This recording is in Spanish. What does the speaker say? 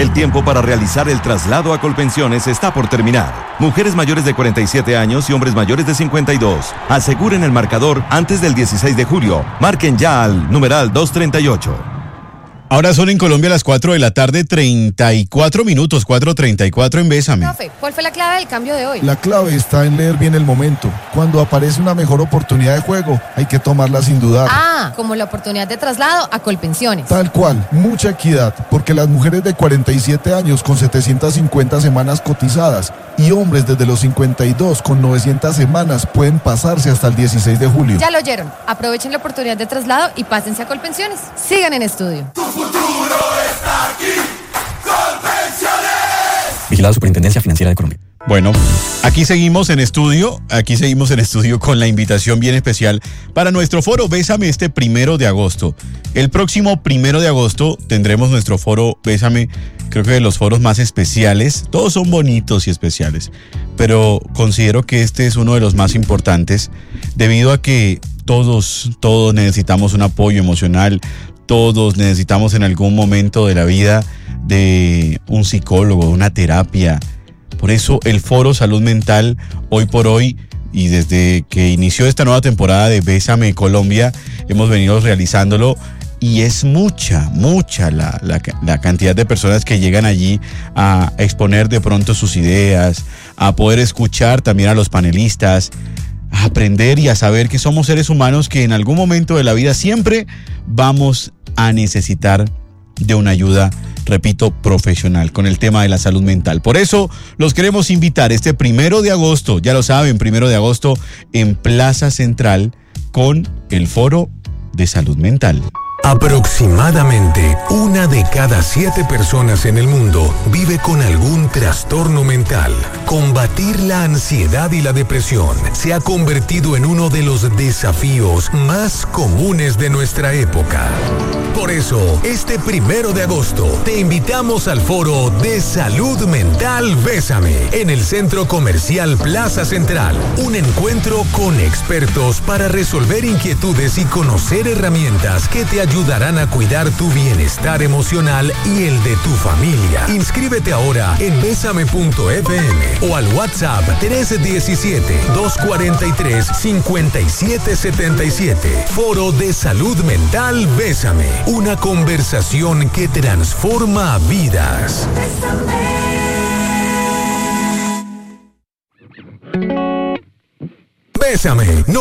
El tiempo para realizar el traslado a Colpensiones está por terminar. Mujeres mayores de 47 años y hombres mayores de 52. Aseguren el marcador antes del 16 de julio. Marquen ya al numeral 238. Ahora son en Colombia las 4 de la tarde, 34 minutos, 4:34 en Bésame. Profe, ¿cuál fue la clave del cambio de hoy? La clave está en leer bien el momento. Cuando aparece una mejor oportunidad de juego, hay que tomarla sin dudar. Ah, como la oportunidad de traslado a Colpensiones. Tal cual, mucha equidad, porque las mujeres de 47 años con 750 semanas cotizadas y hombres desde los 52 con 900 semanas pueden pasarse hasta el 16 de julio. Ya lo oyeron. Aprovechen la oportunidad de traslado y pásense a Colpensiones. Sigan en estudio. Tu futuro está aquí. Colpensiones. Vigilado Superintendencia Financiera de Colombia. Bueno, aquí seguimos en estudio con la invitación bien especial para nuestro foro Bésame este 1 de agosto. El próximo 1 de agosto tendremos nuestro foro Bésame, creo que de los foros más especiales. Todos son bonitos y especiales, pero considero que este es uno de los más importantes debido a que todos necesitamos un apoyo emocional, todos necesitamos en algún momento de la vida de un psicólogo, una terapia. Por eso el Foro Salud Mental, hoy por hoy, y desde que inició esta nueva temporada de Bésame Colombia, hemos venido realizándolo y es mucha la cantidad de personas que llegan allí a exponer de pronto sus ideas, a poder escuchar también a los panelistas, a aprender y a saber que somos seres humanos que en algún momento de la vida siempre vamos a necesitar de una ayuda, repito, profesional con el tema de la salud mental. Por eso los queremos invitar este 1 de agosto, ya lo saben, 1 de agosto en Plaza Central con el Foro de Salud Mental. Aproximadamente 1 de cada 7 personas en el mundo vive con algún trastorno mental. Combatir la ansiedad y la depresión se ha convertido en uno de los desafíos más comunes de nuestra época. Por eso, este 1 de agosto te invitamos al Foro de Salud Mental Bésame en el Centro Comercial Plaza Central. Un encuentro con expertos para resolver inquietudes y conocer herramientas que te ayudarán a cuidar tu bienestar emocional y el de tu familia. Inscríbete ahora en besame.fm o al WhatsApp 317-243-5777. Foro de Salud Mental Bésame. Una conversación que transforma vidas. Bésame. No